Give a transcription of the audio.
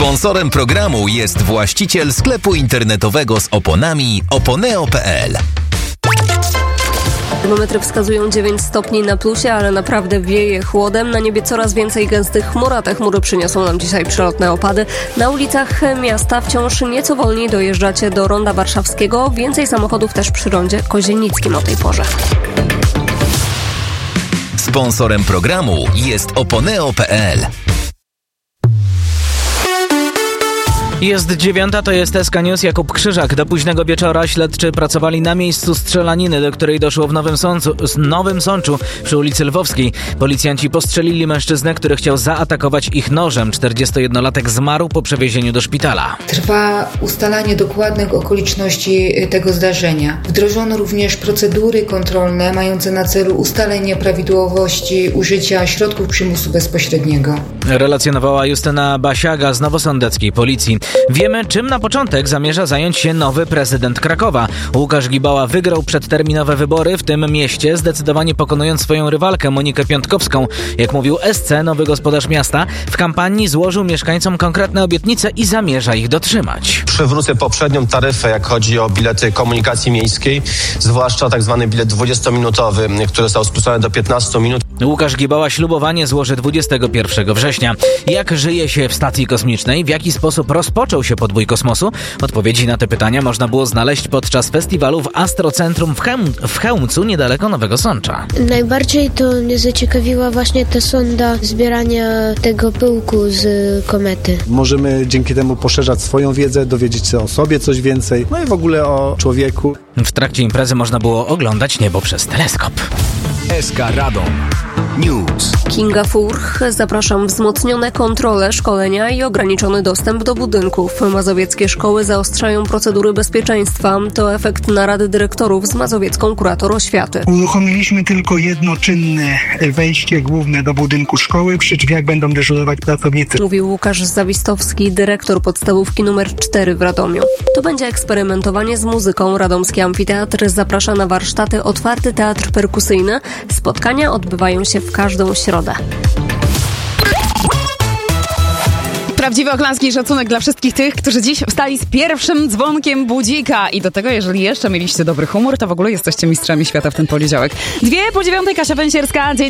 Sponsorem programu jest właściciel sklepu internetowego z oponami oponeo.pl. Termometry wskazują 9 stopni na plusie, ale naprawdę wieje chłodem. Na niebie coraz więcej gęstych chmur, a te chmury przyniosą nam dzisiaj przelotne opady. Na ulicach miasta wciąż nieco wolniej dojeżdżacie do Ronda Warszawskiego. Więcej samochodów też przy Rondzie Kozienickim o tej porze. Sponsorem programu jest oponeo.pl. Jest 9, to jest SK News, Jakub Krzyżak. Do późnego wieczora śledczy pracowali na miejscu strzelaniny, do której doszło w Nowym Sączu przy ulicy Lwowskiej. Policjanci postrzelili mężczyznę, który chciał zaatakować ich nożem. 41-latek zmarł po przewiezieniu do szpitala. Trwa ustalanie dokładnych okoliczności tego zdarzenia. Wdrożono również procedury kontrolne mające na celu ustalenie prawidłowości użycia środków przymusu bezpośredniego. Relacjonowała Justyna Basiaga z Nowosądeckiej Policji. Wiemy, czym na początek zamierza zająć się nowy prezydent Krakowa. Łukasz Gibała wygrał przedterminowe wybory w tym mieście, zdecydowanie pokonując swoją rywalkę Monikę Piątkowską. Jak mówił SC, nowy gospodarz miasta, w kampanii złożył mieszkańcom konkretne obietnice i zamierza ich dotrzymać. Przywrócę poprzednią taryfę, jak chodzi o bilety komunikacji miejskiej, zwłaszcza tak zwany bilet 20-minutowy, który został skrócony do 15 minut. Łukasz Gibała ślubowanie złoży 21 września. Jak żyje się w stacji kosmicznej? W jaki sposób rozpoczął się podbój kosmosu? Odpowiedzi na te pytania można było znaleźć podczas festiwalu w Astrocentrum w Chełmcu, niedaleko Nowego Sącza. Najbardziej to mnie zaciekawiła właśnie ta sonda zbierania tego pyłku z komety. Możemy dzięki temu poszerzać swoją wiedzę, dowiedzieć się o sobie coś więcej, no i w ogóle o człowieku. W trakcie imprezy można było oglądać niebo przez teleskop. SK Radom News. Kinga Furch. Zapraszam. Wzmocnione kontrole, szkolenia i ograniczony dostęp do budynków. Mazowieckie szkoły zaostrzają procedury bezpieczeństwa. To efekt narady dyrektorów z mazowiecką kurator oświaty. Uruchomiliśmy tylko jednoczynne wejście główne do budynku szkoły. Przy drzwiach będą dyżurować pracownicy. Mówił Łukasz Zawistowski, dyrektor podstawówki nr 4 w Radomiu. To będzie eksperymentowanie z muzyką. Radomski Amfiteatr zaprasza na warsztaty Otwarty Teatr Perkusyjny. Spotkania odbywają się w każdą środę. Prawdziwy oklaski szacunek dla wszystkich tych, którzy dziś wstali z pierwszym dzwonkiem budzika. I do tego, jeżeli jeszcze mieliście dobry humor, to w ogóle jesteście mistrzami świata w ten poniedziałek. 8:02, Kasia Węsierska, dzień